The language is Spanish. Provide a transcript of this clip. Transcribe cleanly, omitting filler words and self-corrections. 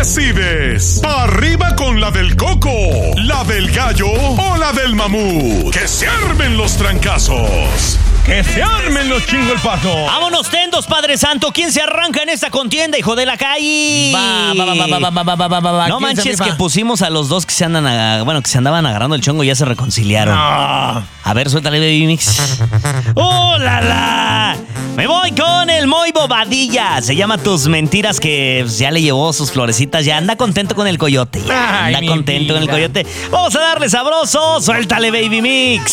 decides. ¿Pa' arriba con la del coco, la del gallo o la del mamut? ¡Que se armen los trancazos! ¡Que se armen los chingo el paso! ¡Vámonos tendos, Padre Santo! ¿Quién se arranca en esta contienda, hijo de la calle? Va. No manches que pusimos a los dos que se andaban agarrando el chongo y ya se reconciliaron. No. A ver, suéltale, Baby Mix. ¡Oh, la! Me voy con el Moy Bobadilla. Se llama Tus Mentiras, que ya le llevó sus florecitas. Ya anda contento con el coyote. Ay, Anda mi contento con el vida. coyote. Vamos a darle sabroso. Suéltale, Baby Mix.